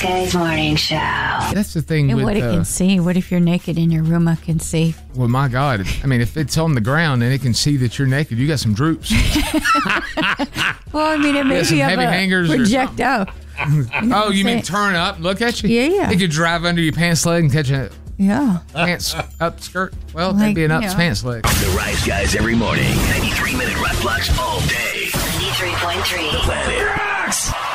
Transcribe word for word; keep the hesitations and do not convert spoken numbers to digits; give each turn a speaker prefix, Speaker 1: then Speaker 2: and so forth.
Speaker 1: Guys Morning Show.
Speaker 2: That's the thing
Speaker 3: And
Speaker 2: with
Speaker 3: what it
Speaker 2: uh,
Speaker 3: can see. What if you're naked in your room? I can see.
Speaker 2: well, my God. I mean, if it's on the ground and it can see that you're naked, you got some droops.
Speaker 3: Well, I mean, it may
Speaker 2: Yeah, some
Speaker 3: be
Speaker 2: heavy
Speaker 3: a
Speaker 2: hangers or
Speaker 3: project out.
Speaker 2: Oh, you mean
Speaker 3: saying?
Speaker 2: turn up? Look at you?
Speaker 3: Yeah, yeah.
Speaker 2: You could drive under your pants leg and catch a
Speaker 3: Yeah.
Speaker 2: pants up skirt. Well,
Speaker 3: Like,
Speaker 2: that'd be an up
Speaker 3: you know.
Speaker 2: pants leg.
Speaker 4: The Rise Guys every morning. ninety-three minute rock blocks all day.
Speaker 1: ninety-three point three.
Speaker 4: Planet Rocks.